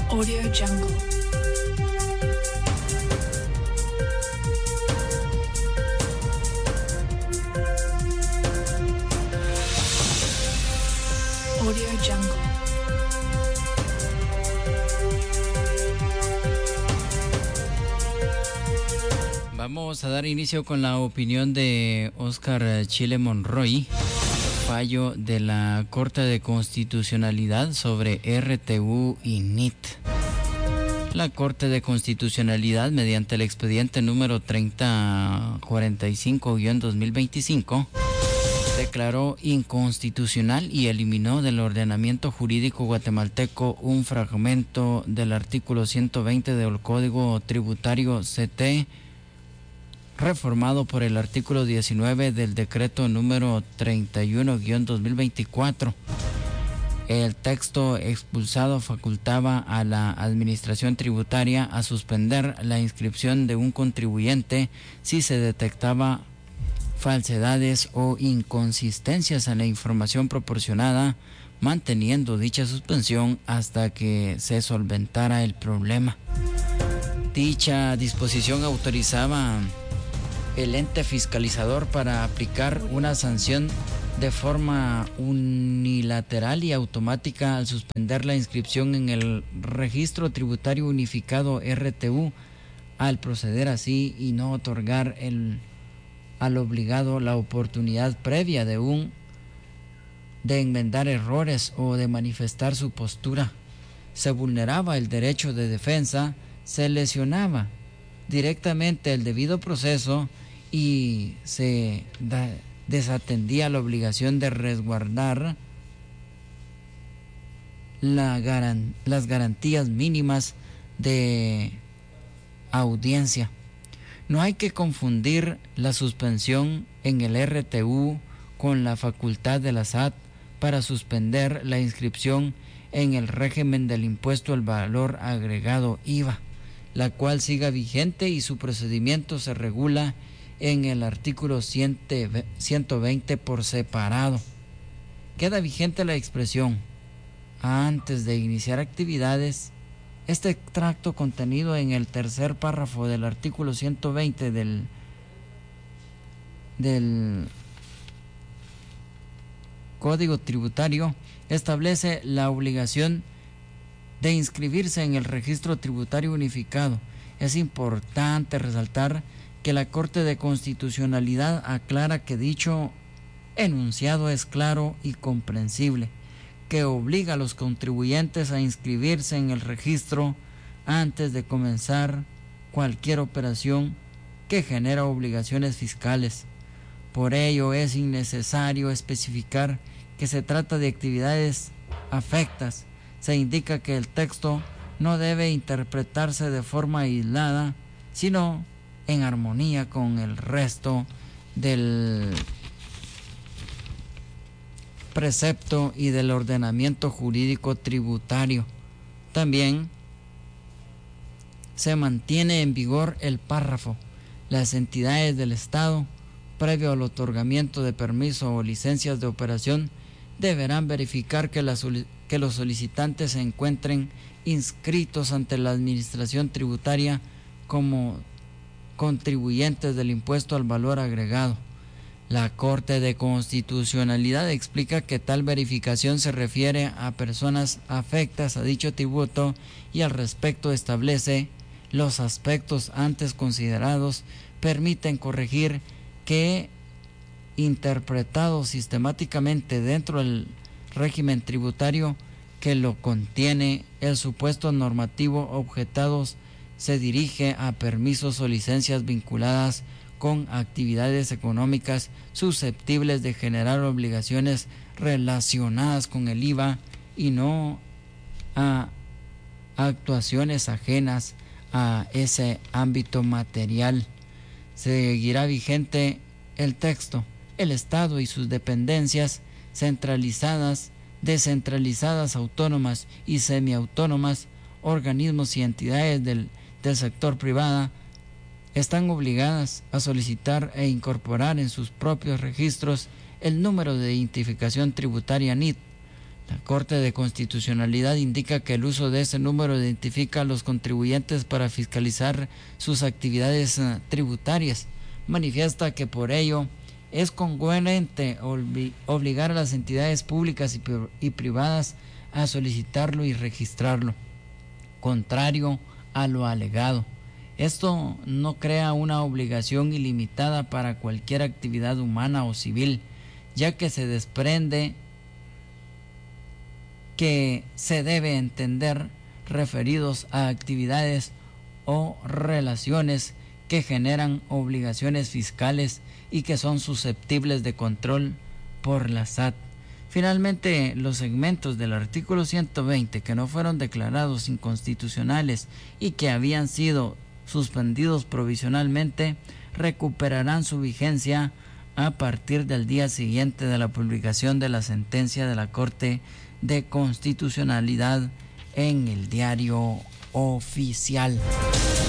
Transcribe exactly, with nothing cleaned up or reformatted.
Audio Jungle. Audio Jungle. Vamos a dar inicio con la opinión de Oscar Chile Monroy, fallo de la Corte de Constitucionalidad sobre R T U y N I T. La Corte de Constitucionalidad, mediante el expediente número treinta cuarenta y cinco guión dos mil veinticinco, declaró inconstitucional y eliminó del ordenamiento jurídico guatemalteco un fragmento del artículo ciento veinte del Código Tributario C T, reformado por el artículo diecinueve del decreto número treinta y uno guión dos mil veinticuatro. El texto expulsado facultaba a la administración tributaria a suspender la inscripción de un contribuyente si se detectaba falsedades o inconsistencias en la información proporcionada, manteniendo dicha suspensión hasta que se solventara el problema. Dicha disposición autorizaba el ente fiscalizador para aplicar una sanción de forma unilateral y automática al suspender la inscripción en el Registro Tributario Unificado R T U, al proceder así y no otorgar el, al obligado la oportunidad previa de un de enmendar errores o de manifestar su postura. Se vulneraba el derecho de defensa, se lesionaba directamente el debido proceso y se da, desatendía la obligación de resguardar la garan, las garantías mínimas de audiencia. No hay que confundir la suspensión en el R T U con la facultad de la S A T para suspender la inscripción en el régimen del impuesto al valor agregado I V A, la cual siga vigente y su procedimiento se regula en el artículo ciento veinte por separado. Queda vigente la expresión antes de iniciar actividades. Este extracto contenido en el tercer párrafo del artículo ciento veinte del, del Código Tributario establece la obligación de inscribirse en el Registro Tributario Unificado. Es importante resaltar que la Corte de Constitucionalidad aclara que dicho enunciado es claro y comprensible, que obliga a los contribuyentes a inscribirse en el registro antes de comenzar cualquier operación que genera obligaciones fiscales. Por ello es innecesario especificar que se trata de actividades afectas. Se indica que el texto no debe interpretarse de forma aislada, sino en armonía con el resto del precepto y del ordenamiento jurídico tributario. También se mantiene en vigor el párrafo: las entidades del Estado, previo al otorgamiento de permiso o licencias de operación, deberán verificar que, la, que los solicitantes se encuentren inscritos ante la administración tributaria como contribuyentes del impuesto al valor agregado. La Corte de Constitucionalidad explica que tal verificación se refiere a personas afectas a dicho tributo y al respecto establece los aspectos antes considerados permiten corregir que, interpretado sistemáticamente dentro del régimen tributario que lo contiene, el supuesto normativo objetados se dirige a permisos o licencias vinculadas con actividades económicas susceptibles de generar obligaciones relacionadas con el I V A y no a actuaciones ajenas a ese ámbito material. Seguirá vigente el texto. El Estado y sus dependencias centralizadas, descentralizadas, autónomas y semiautónomas, organismos y entidades del del sector privado están obligadas a solicitar e incorporar en sus propios registros el número de identificación tributaria N I T. La Corte de Constitucionalidad indica que el uso de ese número identifica a los contribuyentes para fiscalizar sus actividades tributarias. Manifiesta que por ello es congruente obligar a las entidades públicas y privadas a solicitarlo y registrarlo, contrario a lo alegado. Esto no crea una obligación ilimitada para cualquier actividad humana o civil, ya que se desprende que se debe entender referidos a actividades o relaciones que generan obligaciones fiscales y que son susceptibles de control por la S A T. Finalmente, los segmentos del artículo ciento veinte que no fueron declarados inconstitucionales y que habían sido suspendidos provisionalmente recuperarán su vigencia a partir del día siguiente de la publicación de la sentencia de la Corte de Constitucionalidad en el Diario Oficial.